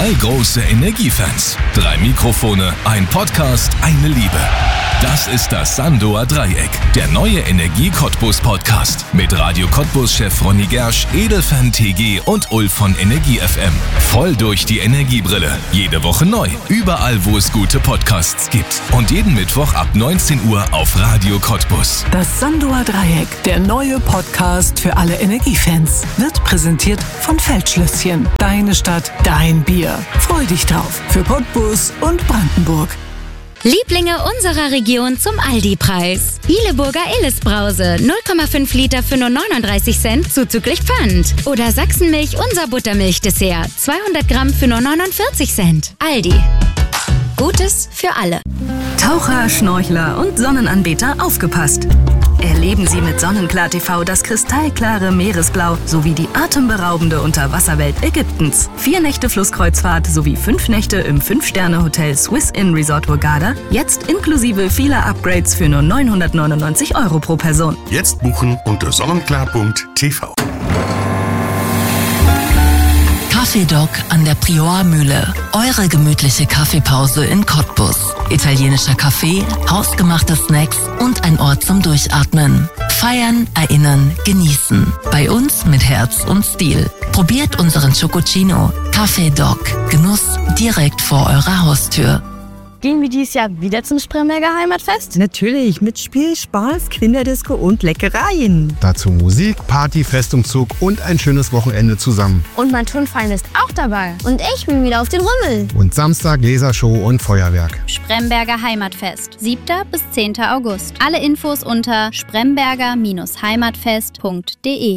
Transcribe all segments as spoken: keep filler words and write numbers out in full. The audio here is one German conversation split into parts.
Drei große Energiefans, drei Mikrofone, ein Podcast, eine Liebe. Das ist das Sandoer Dreieck, der neue Energie-Cottbus-Podcast mit Radio Cottbus-Chef Ronny Gersch, Edelfan T G und Ulf von Energie F M. Voll durch die Energiebrille. Jede Woche neu. Überall, wo es gute Podcasts gibt. Und jeden Mittwoch ab neunzehn Uhr auf Radio Cottbus. Das Sandoer Dreieck, der neue Podcast für alle Energiefans, wird präsentiert von Feldschlösschen. Deine Stadt, dein Bier. Freu dich drauf. Für Cottbus und Brandenburg. Lieblinge unserer Region zum Aldi-Preis. Hileburger Illes-Brause, null Komma fünf Liter für nur neununddreißig Cent, zuzüglich Pfand. Oder Sachsenmilch, unser Buttermilch-Dessert, zweihundert Gramm für nur neunundvierzig Cent. Aldi. Gutes für alle. Taucher, Schnorchler und Sonnenanbeter, aufgepasst! Erleben Sie mit Sonnenklar T V das kristallklare Meeresblau sowie die atemberaubende Unterwasserwelt Ägyptens. Vier Nächte Flusskreuzfahrt sowie fünf Nächte im fünf-Sterne-Hotel Swiss Inn Resort Hurghada. Jetzt inklusive vieler Upgrades für nur neunhundertneunundneunzig Euro pro Person. Jetzt buchen unter sonnenklar punkt t v. Kaffeedoc an der Priormühle. Eure gemütliche Kaffeepause in Cottbus. Italienischer Kaffee, hausgemachte Snacks und ein Ort zum Durchatmen. Feiern, erinnern, genießen. Bei uns mit Herz und Stil. Probiert unseren Chococino. Kaffeedoc. Genuss direkt vor eurer Haustür. Gehen wir dieses Jahr wieder zum Spremberger Heimatfest? Natürlich, mit Spiel, Spaß, Kinderdisco und Leckereien. Dazu Musik, Party, Festumzug und ein schönes Wochenende zusammen. Und mein Turnverein ist auch dabei. Und ich bin wieder auf den Rummel. Und Samstag Lasershow und Feuerwerk. Spremberger Heimatfest, siebter bis zehnter August. Alle Infos unter spremberger Heimatfest punkt de.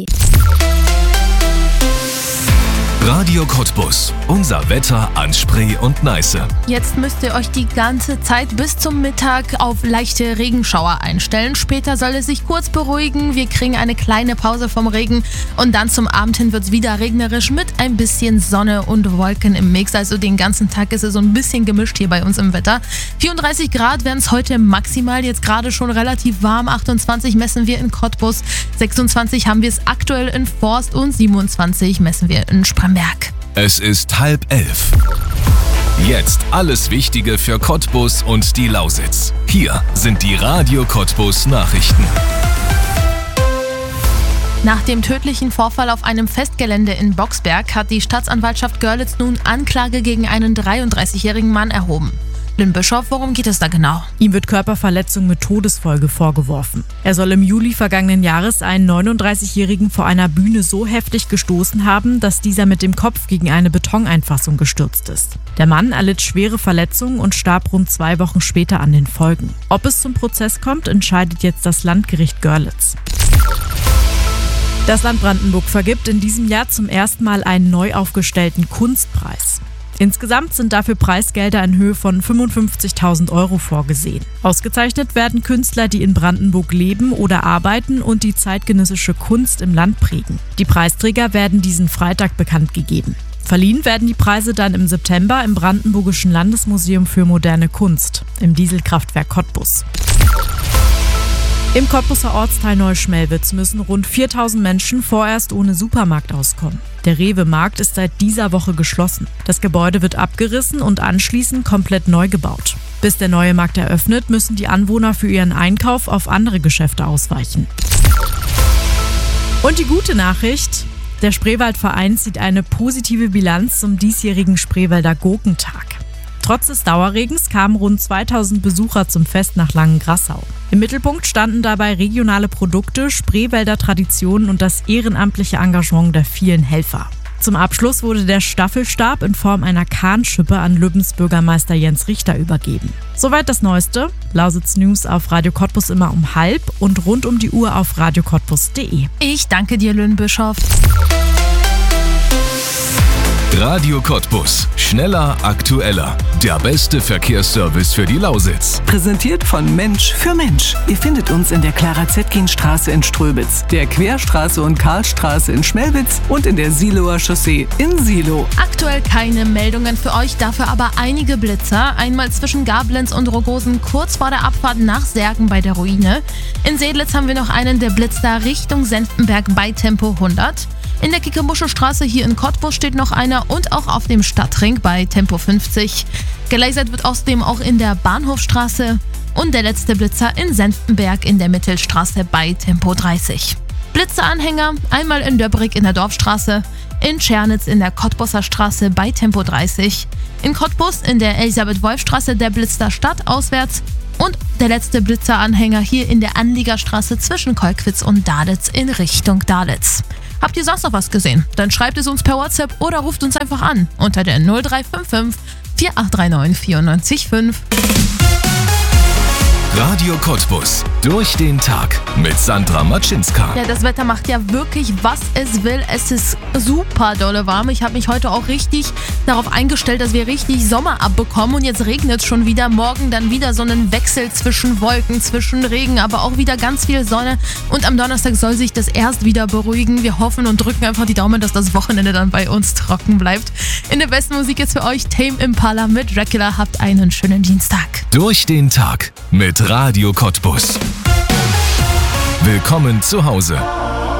Radio Cottbus. Unser Wetter an Spree und Neiße. Jetzt müsst ihr euch die ganze Zeit bis zum Mittag auf leichte Regenschauer einstellen. Später soll es sich kurz beruhigen. Wir kriegen eine kleine Pause vom Regen. Und dann zum Abend hin wird es wieder regnerisch mit ein bisschen Sonne und Wolken im Mix. Also den ganzen Tag ist es so ein bisschen gemischt hier bei uns im Wetter. vierunddreißig Grad werden es heute maximal. Jetzt gerade schon relativ warm. achtundzwanzig messen wir in Cottbus. sechsundzwanzig haben wir es aktuell in Forst. Und siebenundzwanzig messen wir in Spremberg. Es ist halb elf. Jetzt alles Wichtige für Cottbus und die Lausitz. Hier sind die Radio Cottbus Nachrichten. Nach dem tödlichen Vorfall auf einem Festgelände in Boxberg hat die Staatsanwaltschaft Görlitz nun Anklage gegen einen dreiunddreißigjährigen Mann erhoben. Lynn Bischof, worum geht es da genau? Ihm wird Körperverletzung mit Todesfolge vorgeworfen. Er soll im Juli vergangenen Jahres einen neununddreißigjährigen vor einer Bühne so heftig gestoßen haben, dass dieser mit dem Kopf gegen eine Betoneinfassung gestürzt ist. Der Mann erlitt schwere Verletzungen und starb rund zwei Wochen später an den Folgen. Ob es zum Prozess kommt, entscheidet jetzt das Landgericht Görlitz. Das Land Brandenburg vergibt in diesem Jahr zum ersten Mal einen neu aufgestellten Kunstpreis. Insgesamt sind dafür Preisgelder in Höhe von fünfundfünfzigtausend Euro vorgesehen. Ausgezeichnet werden Künstler, die in Brandenburg leben oder arbeiten und die zeitgenössische Kunst im Land prägen. Die Preisträger werden diesen Freitag bekannt gegeben. Verliehen werden die Preise dann im September im Brandenburgischen Landesmuseum für moderne Kunst, im Dieselkraftwerk Cottbus. Im Cottbuser Ortsteil Neuschmelwitz müssen rund viertausend Menschen vorerst ohne Supermarkt auskommen. Der Rewe-Markt ist seit dieser Woche geschlossen. Das Gebäude wird abgerissen und anschließend komplett neu gebaut. Bis der neue Markt eröffnet, müssen die Anwohner für ihren Einkauf auf andere Geschäfte ausweichen. Und die gute Nachricht: Der Spreewaldverein zieht eine positive Bilanz zum diesjährigen Spreewälder Gurkentag. Trotz des Dauerregens kamen rund zweitausend Besucher zum Fest nach Langengrassau. Im Mittelpunkt standen dabei regionale Produkte, Spreewälder Traditionen und das ehrenamtliche Engagement der vielen Helfer. Zum Abschluss wurde der Staffelstab in Form einer Kahnschippe an Lübbens Bürgermeister Jens Richter übergeben. Soweit das Neueste. Lausitz News auf Radio Cottbus immer um halb und rund um die Uhr auf radio cottbus punkt de. Ich danke dir, Lynn Bischof. Radio Cottbus. Schneller, aktueller. Der beste Verkehrsservice für die Lausitz. Präsentiert von Mensch für Mensch. Ihr findet uns in der Clara-Zetkin-Straße in Ströbitz, der Querstraße und Karlstraße in Schmelwitz und in der Siloer Chaussee in Silo. Aktuell keine Meldungen für euch, dafür aber einige Blitzer. Einmal zwischen Gablenz und Rogosen kurz vor der Abfahrt nach Särgen bei der Ruine. In Sedlitz haben wir noch einen, der blitzt da Richtung Senftenberg bei Tempo hundert. In der Kickemuschelstraße hier in Cottbus steht noch einer und auch auf dem Stadtring bei Tempo fünfzig. Gelasert wird außerdem auch in der Bahnhofstraße und der letzte Blitzer in Senftenberg in der Mittelstraße bei Tempo dreißig. Blitzeranhänger einmal in Döbrig in der Dorfstraße, in Tschernitz in der Cottbuser Straße bei Tempo dreißig, in Cottbus in der Elisabeth-Wolf-Straße der Blitz der Stadt auswärts und der letzte Blitzeranhänger hier in der Anliegerstraße zwischen Kolkwitz und Dalitz in Richtung Dalitz. Habt ihr sonst noch was gesehen? Dann schreibt es uns per WhatsApp oder ruft uns einfach an unter der null drei fünf fünf vier acht drei neun vier neun fünf. Radio Cottbus. Durch den Tag mit Sandra Matschinska. Ja, das Wetter macht ja wirklich, was es will. Es ist super dolle warm. Ich habe mich heute auch richtig darauf eingestellt, dass wir richtig Sommer abbekommen. Und jetzt regnet es schon wieder. Morgen dann wieder so einen Wechsel zwischen Wolken, zwischen Regen, aber auch wieder ganz viel Sonne. Und am Donnerstag soll sich das erst wieder beruhigen. Wir hoffen und drücken einfach die Daumen, dass das Wochenende dann bei uns trocken bleibt. In der besten Musik jetzt für euch Tame Impala mit Dracula. Habt einen schönen Dienstag. Durch den Tag mit Radio Cottbus. Willkommen zu Hause.